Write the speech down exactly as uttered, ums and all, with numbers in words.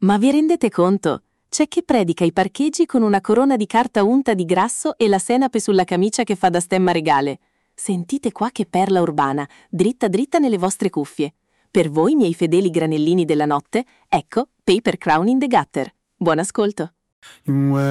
Ma vi rendete conto? C'è chi predica i parcheggi con una corona di carta unta di grasso e la senape sulla camicia che fa da stemma regale. Sentite qua che perla urbana, dritta dritta nelle vostre cuffie. Per voi, miei fedeli granellini della notte, ecco Paper Crown in the Gutter. Buon ascolto.